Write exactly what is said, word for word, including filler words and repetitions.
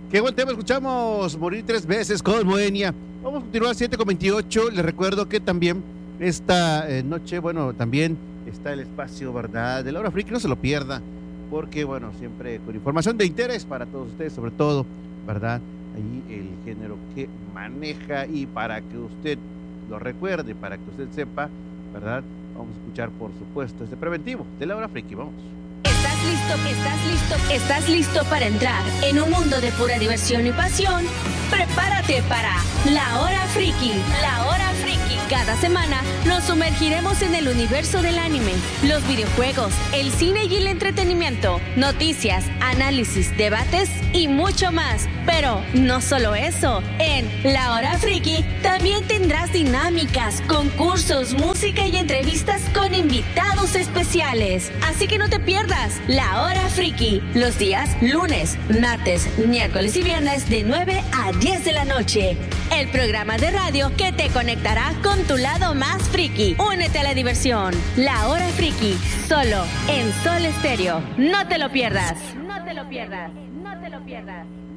Qué buen tema escuchamos, Morir Tres Veces con Moenia. Vamos a continuar siete con veintiocho. Les recuerdo que también esta eh, noche, bueno, también está el espacio, ¿verdad?, de la hora friki. No se lo pierda, porque, bueno, siempre con información de interés para todos ustedes, sobre todo, ¿verdad?, ahí el género que maneja, y para que usted lo recuerde, para que usted sepa, ¿verdad? Vamos a escuchar, por supuesto, este preventivo de la hora friki. Vamos. ¿Estás listo? ¿Estás listo? ¿Estás listo para entrar en un mundo de pura diversión y pasión? Prepárate para La Hora Friki. La Hora Friki. Cada semana nos sumergiremos en el universo del anime, los videojuegos, el cine y el entretenimiento, noticias, análisis, debates y mucho más. Pero no solo eso, en La Hora Friki también tendrás dinámicas, concursos, música y entrevistas con invitados especiales. Así que no te pierdas La Hora Friki los días lunes, martes, miércoles y viernes de nueve a diez de la noche. El programa de radio que te conectará con tu lado más friki. Únete a la diversión. La Hora Friki, solo en Sol Estéreo. No te lo pierdas. No te lo pierdas. No te lo pierdas.